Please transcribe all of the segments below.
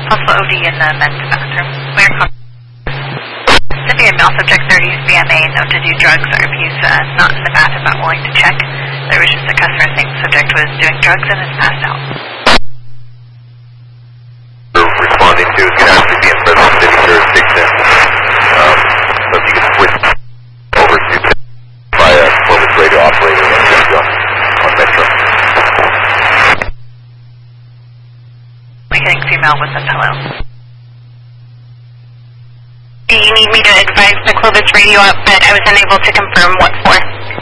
Possible OD in the men's bathroom. We're to be a male subject, 30s, BMA, known to do drugs or abuse, not in the bathroom, not willing to check. There was just a customer saying the subject was doing drugs and is passed out. Responding to is going to actually be in Fresno City jurisdiction. So if you can switch over to via Clovis radio operator on Metro. We're getting female with a pillow. Do you need me to advise the Clovis radio up, but I was unable to confirm what for?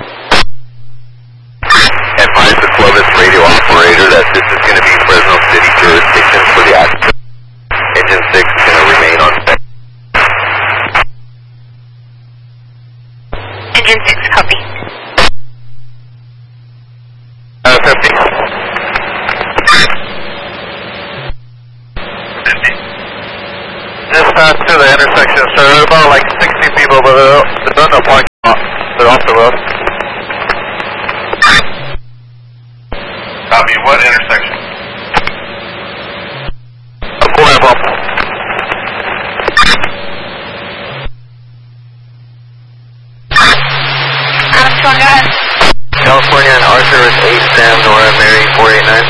Advise the Clovis radio operator that this is going to be Fresno City jurisdiction for the accident. Engine 6 is going to remain on spec. Engine 6, copy. 50. 50. Dispatch to the intersection, sir. There are about like 60 people, but they're in the parking lot. They're off the road. Copy. What intersection? Corambo. Go ahead. California and Arthur is 8 Sam, Nora, Mary, 489.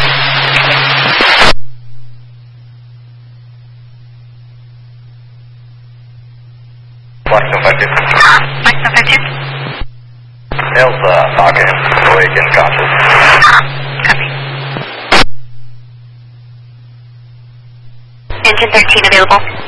Blackstone 52. Blackstone 52. Elsa, talking. Awake and conscious. Copy. Engine 13 available.